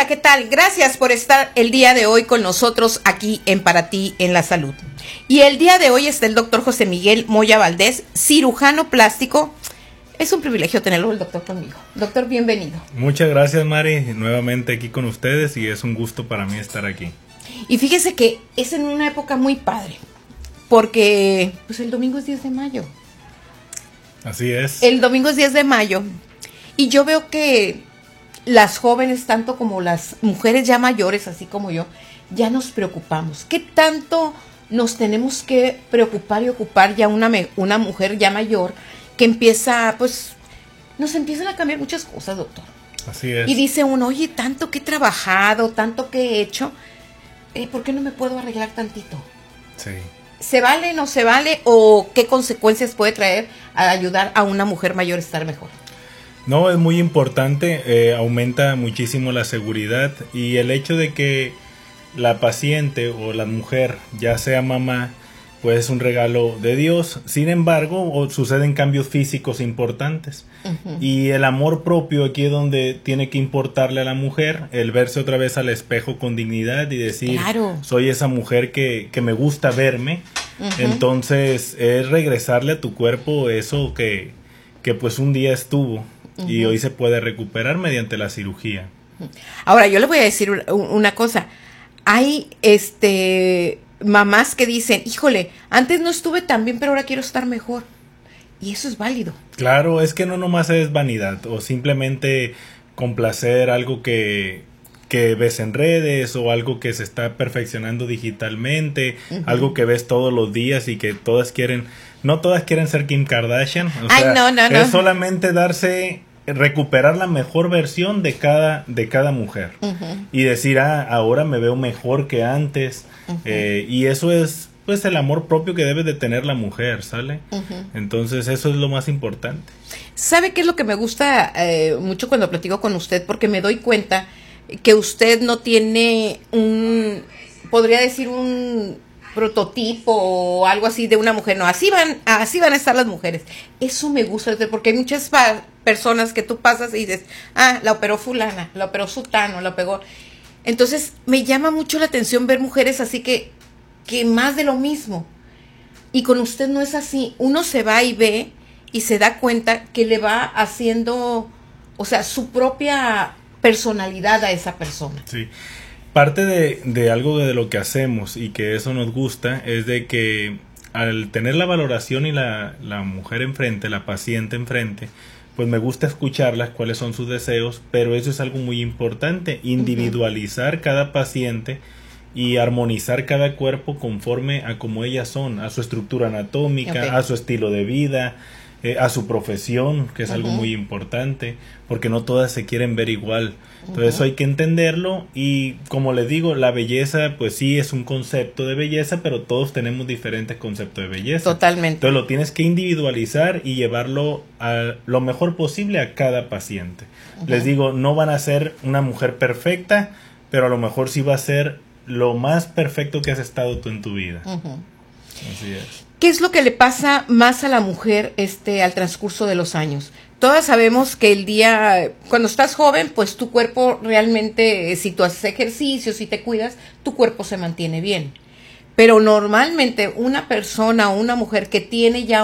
Hola, ¿qué tal? Gracias por estar el día de hoy con nosotros aquí en Para Ti en la Salud. Y el día de hoy está el doctor José Miguel Moya Valdés, cirujano plástico. Es un privilegio tenerlo el doctor conmigo. Doctor, bienvenido. Muchas gracias, Mari, nuevamente aquí con ustedes y es un gusto para mí estar aquí. Y fíjese que es en una época muy padre, porque pues el domingo es 10 de mayo. Así es. El domingo es 10 de mayo y yo veo que las jóvenes, tanto como las mujeres ya mayores, así como yo, ya nos preocupamos. ¿Qué tanto nos tenemos que preocupar y ocupar ya una mujer ya mayor que empieza, pues, nos empiezan a cambiar muchas cosas, doctor? Así es. Y dice uno, oye, tanto que he trabajado, tanto que he hecho, ¿por qué no me puedo arreglar tantito? Sí. ¿Se vale, no se vale? ¿O qué consecuencias puede traer a ayudar a una mujer mayor a estar mejor? No, es muy importante, aumenta muchísimo la seguridad y el hecho de que la paciente o la mujer ya sea mamá, pues es un regalo de Dios. Sin embargo, suceden cambios físicos importantes. Uh-huh. Y el amor propio aquí es donde tiene que importarle a la mujer, el verse otra vez al espejo con dignidad y decir, claro, soy esa mujer que me gusta verme. Uh-huh. Entonces es regresarle a tu cuerpo eso que pues un día estuvo. Uh-huh. Y hoy se puede recuperar mediante la cirugía. Ahora, yo le voy a decir una cosa. Hay mamás que dicen, híjole, antes no estuve tan bien, pero ahora quiero estar mejor. Y eso es válido. Claro, es que no nomás es vanidad o simplemente complacer algo que ves en redes o algo que se está perfeccionando digitalmente, uh-huh, algo que ves todos los días y que todas quieren, no todas quieren ser Kim Kardashian. O sea, no. Es solamente recuperar la mejor versión de cada mujer. Uh-huh. Y decir, ahora me veo mejor que antes. Uh-huh. Y eso es pues el amor propio que debe de tener la mujer, ¿sale? Uh-huh. Entonces eso es lo más importante. ¿Sabe qué es lo que me gusta mucho cuando platico con usted? Porque me doy cuenta que usted no tiene podría decir un prototipo o algo así de una mujer. No, así van a estar las mujeres. Eso me gusta, porque hay muchas personas que tú pasas y dices, la operó fulana, la operó sutano, la pegó. Entonces me llama mucho la atención ver mujeres así que más de lo mismo. Y con usted no es así. Uno se va y ve y se da cuenta que le va haciendo, o sea, su propia personalidad a esa persona. Sí. Parte de algo de lo que hacemos y que eso nos gusta es de que al tener la valoración y la mujer enfrente, la paciente enfrente, pues me gusta escucharlas, cuáles son sus deseos, pero eso es algo muy importante, individualizar, uh-huh, cada paciente y armonizar cada cuerpo conforme a como ellas son, a su estructura anatómica, okay, a su estilo de vida, a su profesión, que es, uh-huh, algo muy importante, porque no todas se quieren ver igual. Entonces, uh-huh, eso hay que entenderlo y como les digo, la belleza pues sí es un concepto de belleza, pero todos tenemos diferentes conceptos de belleza. Totalmente. Entonces lo tienes que individualizar y llevarlo a lo mejor posible a cada paciente. Uh-huh. Les digo, no van a ser una mujer perfecta, pero a lo mejor sí va a ser lo más perfecto que has estado tú en tu vida. Uh-huh. Así es. ¿Qué es lo que le pasa más a la mujer al transcurso de los años? Todas sabemos que cuando estás joven, pues tu cuerpo realmente, si tú haces ejercicio, si te cuidas, tu cuerpo se mantiene bien. Pero normalmente una persona o una mujer que tiene ya